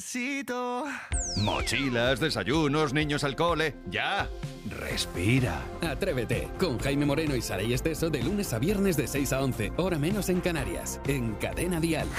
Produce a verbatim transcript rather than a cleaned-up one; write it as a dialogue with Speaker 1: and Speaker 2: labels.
Speaker 1: Despacito. Mochilas, desayunos, niños al cole. ¡Ya! Respira.
Speaker 2: Atrévete con Jaime Moreno y Saray Esteso de lunes a viernes de seis a once, hora menos en Canarias, en Cadena Dial.